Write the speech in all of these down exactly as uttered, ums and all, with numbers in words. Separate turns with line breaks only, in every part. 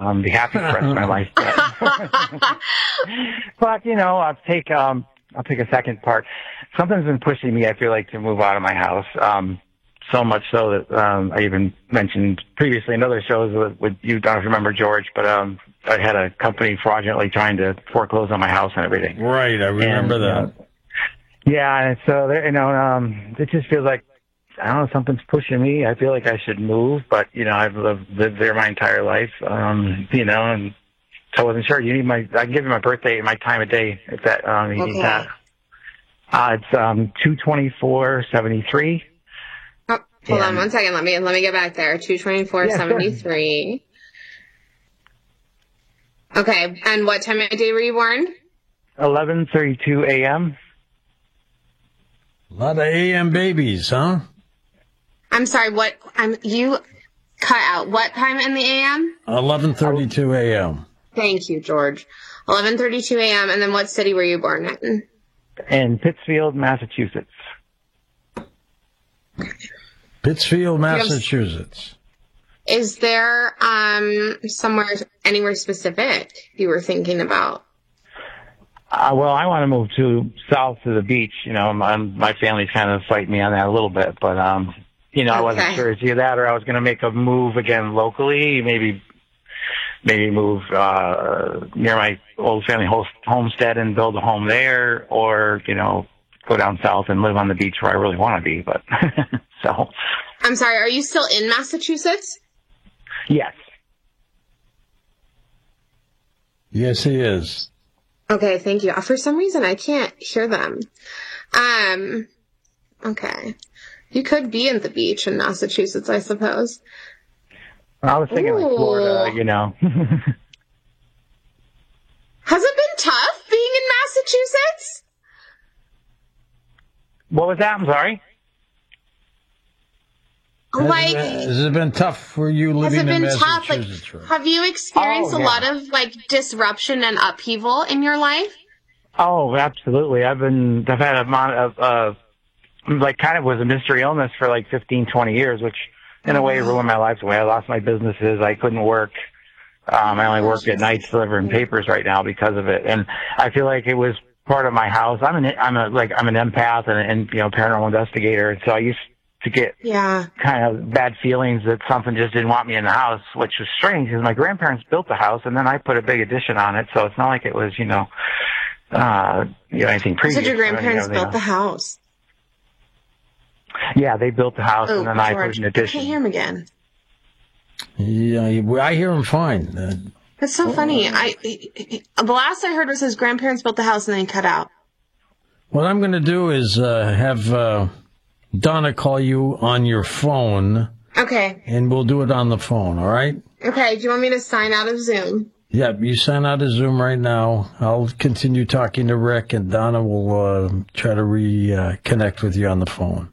um, be happy for the rest of my life. But, but you know, I'll take um, I'll take a second part. Something's been pushing me, I feel like, to move out of my house. Um, so much so that um, I even mentioned previously in other shows with, with you. I don't know if you remember George, but um, I had a company fraudulently trying to foreclose on my house and everything.
Right, I remember and, that.
Uh, yeah, and so there, you know, um, it just feels like, I don't know, something's pushing me. I feel like I should move, but you know, I've lived, lived there my entire life. Um, you know, and so I wasn't sure. You need my, I can give you my birthday and my time of day if that, um, you
okay.
need that. Uh, it's, um, two twenty-four seventy-three.
Oh, hold
and,
on one second. Let me, let me get back there. two twenty-four seventy-three. Yeah, sure. Okay. And what time of day were you born?
eleven thirty-two a.m.
A lot of A M babies, huh?
I'm sorry, what, I'm, you cut out. What time in the A M?
eleven thirty-two a.m.
Thank you, George. eleven thirty-two a.m. And then what city were you born in?
In Pittsfield, Massachusetts.
Pittsfield, Massachusetts.
Is there um somewhere, anywhere specific you were thinking about?
Uh, well, I want to move to south to the beach. You know, my, my family's kind of fighting me on that a little bit, but, um, you know, okay. I wasn't sure it's either that or I was going to make a move again locally, maybe, maybe move, uh, near my old family host, homestead and build a home there, or, you know, go down south and live on the beach where I really want to be, but, so.
I'm sorry, are you still in Massachusetts?
Yes.
Yes, he is.
Okay, thank you. For some reason, I can't hear them. Um, okay. You could be in the beach in Massachusetts, I suppose.
I was thinking
Ooh.
like Florida, you know.
Has it been tough being in Massachusetts?
What was that? I'm sorry.
Like,
has it, been, has it been tough for you living in Massachusetts?
Tough? Like, have you experienced oh, yeah. a lot of like disruption and upheaval in your life?
Oh, absolutely. I've been, I've had a amount of, uh, like kind of was a mystery illness for like fifteen, twenty years, which in a way ruined my life away. I lost my businesses. I couldn't work. Um, I only work at nights delivering papers right now because of it. And I feel like it was part of my house. I'm an, I'm a, like, I'm an empath and, and, you know, paranormal investigator. And so I used to get
yeah.
kind of bad feelings that something just didn't want me in the house, which was strange because my grandparents built the house and then I put a big addition on it. So it's not like it was, you know, uh, you know, anything previous.
You said your grandparents built the house.
Yeah, they built the house
oh,
and then
George,
I put an addition.
I can't hear him again.
Yeah, I hear him fine. Uh,
That's so oh. funny. I the last I heard was his grandparents built the house and then he cut out.
What I'm going to do is uh, have uh, Donna call you on your phone.
Okay.
And we'll do it on the phone, all right?
Okay. Do you want me to sign out of Zoom?
Yeah, you sign out of Zoom right now. I'll continue talking to Rick, and Donna will uh, try to reconnect uh, with you on the phone.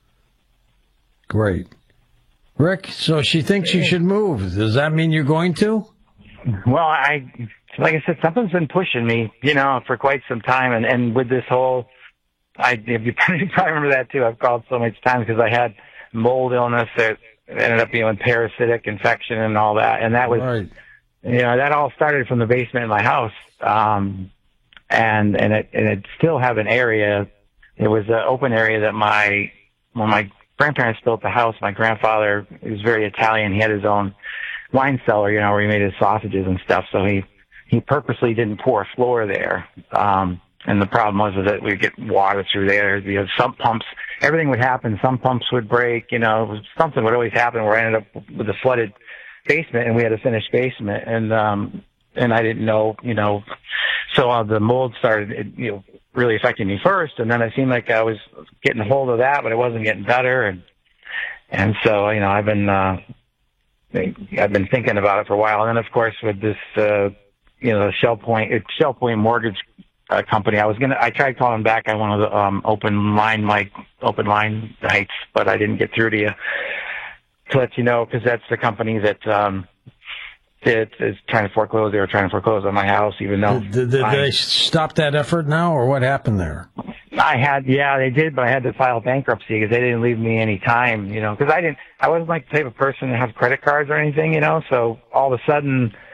Great. Rick, so she thinks you should move. Does that mean you're going to?
Well, I, like I said, something's been pushing me, you know, for quite some time. And, and with this whole, I, you probably remember that too. I've called so much times because I had mold illness that ended up being parasitic infection and all that. And that was,
right.
you know, that all started from the basement of my house. Um, and, and it, and it still have an area. It was an open area that my, when my grandparents built the house, my grandfather, he was very Italian. He had his own wine cellar, you know, where he made his sausages and stuff. So he, he purposely didn't pour a floor there. Um, and the problem was that we'd get water through there. We had sump pumps. Everything would happen. Some pumps would break, you know, something would always happen where I ended up with a flooded basement and we had a finished basement. And, um, and I didn't know, you know, so uh, the mold started, you know, really affecting me first. And then it seemed like I was getting a hold of that, but it wasn't getting better. And, and so, you know, I've been, uh, I've been thinking about it for a while. And then, of course, with this, uh, you know, Shell Point, Shell Point Mortgage uh, Company, I was going to, I tried calling back on one of the um, open line, my open line nights, but I didn't get through to you to let you know because that's the company that um, that is trying to foreclose. They were trying to foreclose on my house, even though.
Did, did they stop that effort now, or what happened there?
I had, yeah, they did, but I had to file bankruptcy because they didn't leave me any time, you know, because I didn't, I wasn't like the type of person that has credit cards or anything, you know, so all of a sudden